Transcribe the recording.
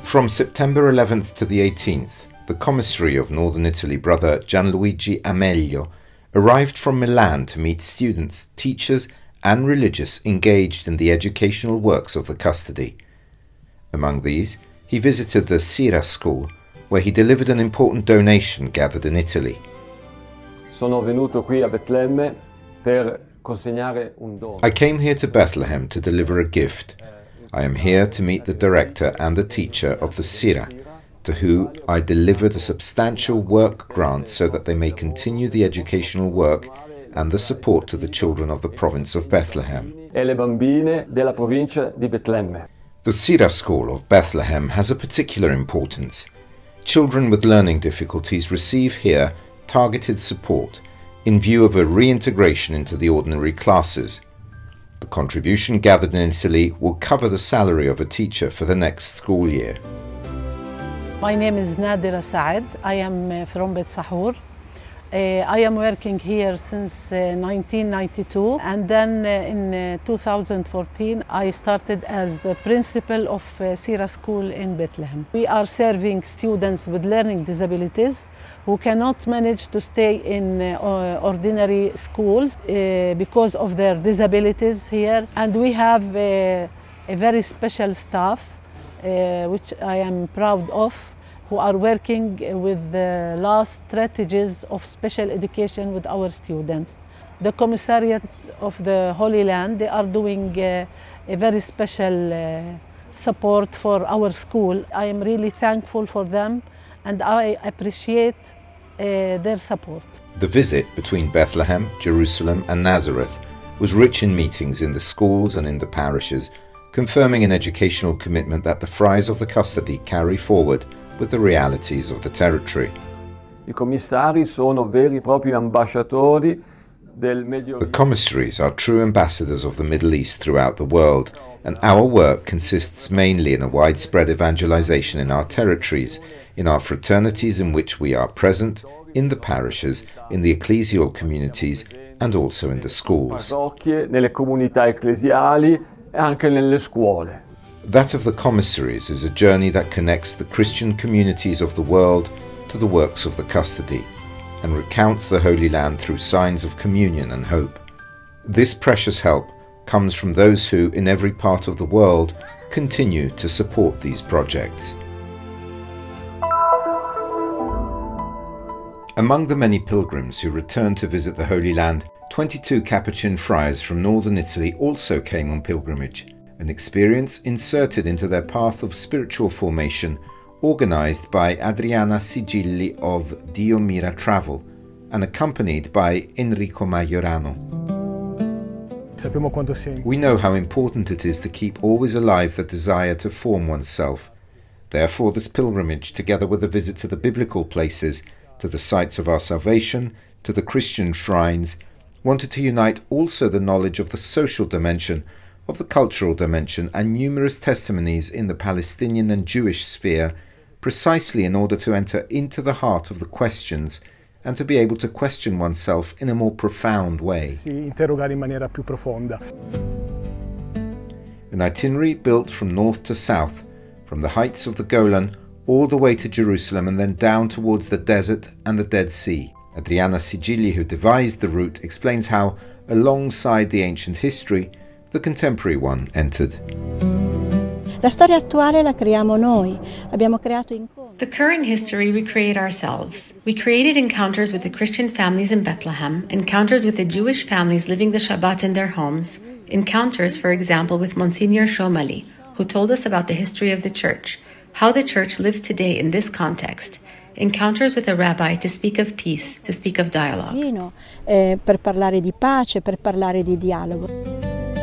From September 11th to the 18th, the commissary of Northern Italy, Brother Gianluigi Amelio, arrived from Milan to meet students, teachers and religious engaged in the educational works of the custody. Among these, he visited the Sira school, where he delivered an important donation gathered in Italy. Sono venuto qui a Betlemme per consegnare un dono. I came here to Bethlehem to deliver a gift. I am here to meet the director and the teacher of the Sira, to whom I delivered a substantial work grant so that they may continue the educational work and the support to the children of the province of Bethlehem. E le bambine della provincia di Betlemme. The Sira school of Bethlehem has a particular importance. Children with learning difficulties receive here targeted support in view of a reintegration into the ordinary classes. The contribution gathered in Italy will cover the salary of a teacher for the next school year. My name is Nadira Saad. I am from Bet Sahur. I am working here since 1992, and then in 2014 I started as the principal of Sira School in Bethlehem. We are serving students with learning disabilities who cannot manage to stay in ordinary schools because of their disabilities here, and we have a very special staff which I am proud of, who are working with the last strategies of special education with our students. The Commissariat of the Holy Land, they are doing a very special support for our school. I am really thankful for them, and I appreciate their support. The visit between Bethlehem, Jerusalem and Nazareth was rich in meetings in the schools and in the parishes, confirming an educational commitment that the friars of the custody carry forward with the realities of the territory. I commissari sono veri e propri ambasciatori del Medio Oriente. The commissaries are true ambassadors of the Middle East throughout the world, and our work consists mainly in a widespread evangelization in our territories, in our fraternities in which we are present, in the parishes, in the ecclesial communities, and also in the schools. Parrocchie, nelle comunità ecclesiali e anche nelle scuole. That of the commissaries is a journey that connects the Christian communities of the world to the works of the custody and recounts the Holy Land through signs of communion and hope. This precious help comes from those who, in every part of the world, continue to support these projects. Among the many pilgrims who returned to visit the Holy Land, 22 Capuchin friars from northern Italy also came on pilgrimage, an experience inserted into their path of spiritual formation, organized by Adriana Sigilli of Dio Mira Travel and accompanied by Enrico Majorano. We know how important it is to keep always alive the desire to form oneself. Therefore, this pilgrimage, together with a visit to the biblical places, to the sites of our salvation, to the Christian shrines, wanted to unite also the knowledge of the social dimension, of the cultural dimension, and numerous testimonies in the Palestinian and Jewish sphere, precisely in order to enter into the heart of the questions and to be able to question oneself in a more profound way. An itinerary built from north to south, from the heights of the Golan all the way to Jerusalem and then down towards the desert and the Dead Sea. Adriana Sigilli, who devised the route, explains how, alongside the ancient history, the contemporary one entered. La storia attuale la creiamo noi. Abbiamo creato incontri. The current history we create ourselves. We created encounters with the Christian families in Bethlehem, encounters with the Jewish families living the Shabbat in their homes, encounters, for example, with Monsignor Shomali, who told us about the history of the Church, how the Church lives today in this context, encounters with a rabbi to speak of peace, to speak of dialogue. Per parlare di pace, per parlare di dialogo.